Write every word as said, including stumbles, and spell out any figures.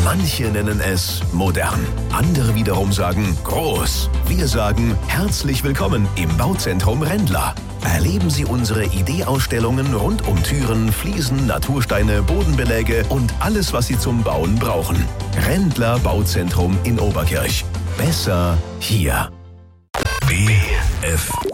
Manche nennen es modern, andere wiederum sagen groß. Wir sagen herzlich willkommen im Bauzentrum Rendler. Erleben Sie unsere Ideeausstellungen rund um Türen, Fliesen, Natursteine, Bodenbeläge und alles, was Sie zum Bauen brauchen. Rendler Bauzentrum in Oberkirch. Besser hier. B F